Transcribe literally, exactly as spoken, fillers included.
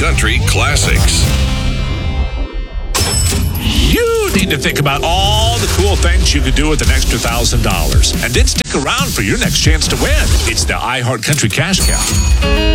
Country Classics. You need to think about all the cool things you could do with an extra one thousand dollars. And then stick around for your next chance to win. It's the iHeart Country Cash Cow.